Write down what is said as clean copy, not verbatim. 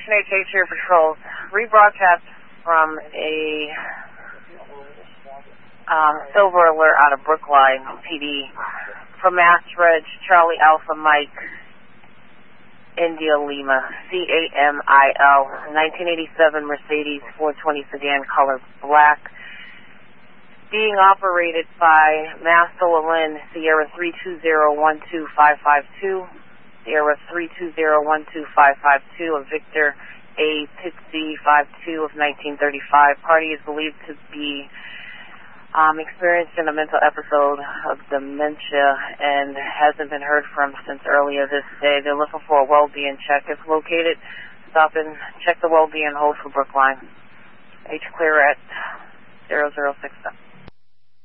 Station HH here patrols. Rebroadcast from a silver alert out of Brookline PD from Mass Reg Charlie Alpha Mike India Lima CAMIL 1987 Mercedes 420 sedan color black, being operated by Master Lynn Sierra 320-12552, Sierra 320-12552 of Victor A. Pitsy 52 of 1935. Party is believed to be experienced in a mental episode of dementia and hasn't been heard from since earlier this day. They're looking for a well-being check. If located, stop and check the well-being hold for Brookline. H clear at 0067.